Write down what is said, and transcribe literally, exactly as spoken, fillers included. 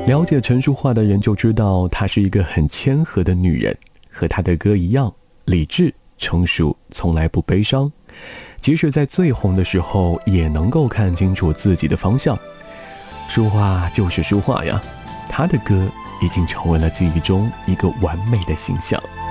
了解陈淑桦的人就知道，她是一个很谦和的女人，和她的歌一样，理智成熟，从来不悲伤。即使在最红的时候，也能够看清楚自己的方向。淑桦就是淑桦呀，她的歌已经成为了记忆中一个完美的形象。